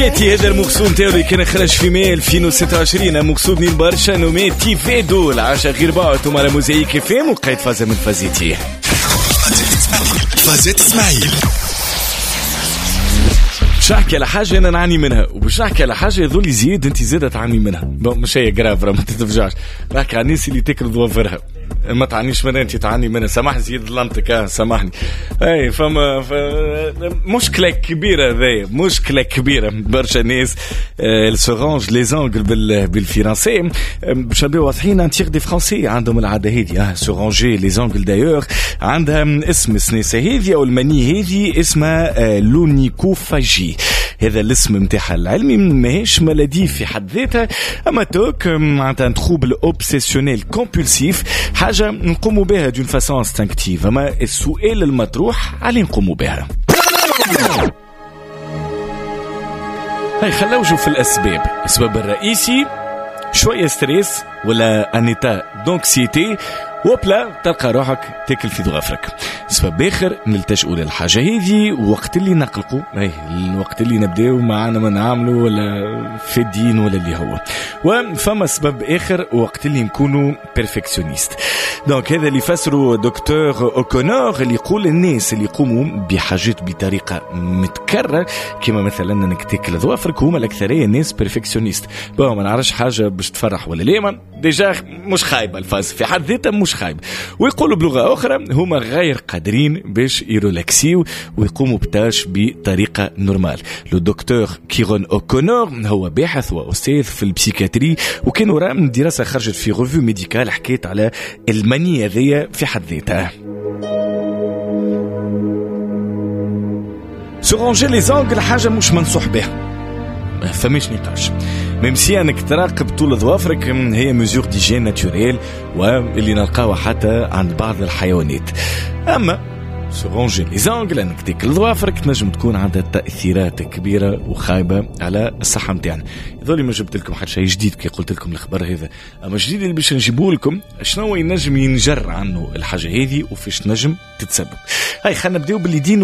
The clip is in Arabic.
كاتي هذا المغسول نتاعو اللي كان خرج في ماي 2026 مغسول نيل برشا نومي تي في دول عاشا غير بعض وما لا موزايك فيم وقيت فازة من فازيتي فازت اسماعيل. باش نحكي على حاجه انا نعاني منها وباش نحكي على حاجه يظل يزيد انت زاده تعاني منها. مش هي جراف ما تتفجعش. نحكي على الناس اللي تاكل ضوافرها ما تعانيش منها انت تعاني منها. سامحني زيد ظلمتك سامحني. اي فما مشكله كبيره ذي مشكله كبيره برشا ناس السورانج لي زونغل بالفرنسي باش نبداو واضحين ان تيغ دي فرونسي عندهم العاده هذه سورانجي لي زونغل دايوغ عندها اسم السنيسه هذه او المني هذه اسمها لونيكوفاجي. هذا الاسم متاعها العلمي ماهيش ملادي في حد ذاتها اما توك معناتها تروبل اوبسيسيونيل كومبولسيف حاجه نقوموا بها دون فاسون انستانكتيف. اما السؤال المطروح عليه نقوموا بها. هاي خلونا نشوف الاسباب. السبب الرئيسي شويه ستريس ولا انيتا دونكسيتي وبلا تلقى روحك تاكل في ضوافرك. سبب اخر نلتجئوا للحاجه هذه وقت اللي نقلقوا الوقت اللي نبداو معنا ما نعملوا ولا في الدين ولا اللي هو. وفما سبب اخر وقت اللي نكونوا بيرفكسيونيست. دونك هذا اللي يفسروا دكتور اوكونور اللي يقول الناس اللي يقوموا بحاجات بطريقه متكرره كما مثلا انك تاكل ضوافرك هما الاكثريه الناس بيرفكسيونيست. ما نعرفش حاجه باش تفرح ولا لا ديجا مش خايبه الفاز في حد ذاتها مش خايب. ويقولوا بلغه اخرى هما غير قادرين باش يرولكسيو ويقوموا بتاش بطريقه نورمال. لو دكتور كيرون اوكونور هو باحث واستاذ في البسيكاتري وكان وراه من دراسه خرجت في ريفيو ميديكال حكيت على المنيه ذي في حد ذاتها. سورانجي لي زونغل حاجه مش منصوح بها ما فماش نقاش. ميمسي انك تراقب طول ظوافرك هي ميزور ديجين ناتوريل واللي نلقاوها حتى عند بعض الحيوانات. اما سورانجي لي زونغل انك تاكل ظوافرك تنجم تكون عندها تاثيرات كبيره وخايبه على الصحه نتاعنا. يظل ما جبت لكم حتى شيء جديد كي قلت لكم الخبر هذا اما الجديد اللي باش نجيبه لكم شنو ينجم ينجر عنه الحاجه هذه وفيش نجم تتسبب. هاي خلينا نبداو باللي دين